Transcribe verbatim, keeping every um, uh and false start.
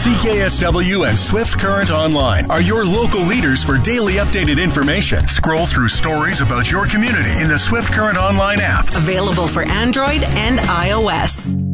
C K S W and Swift Current Online are your local leaders for daily updated information. Scroll through stories about your community in the Swift Current Online app. Available for Android and iOS.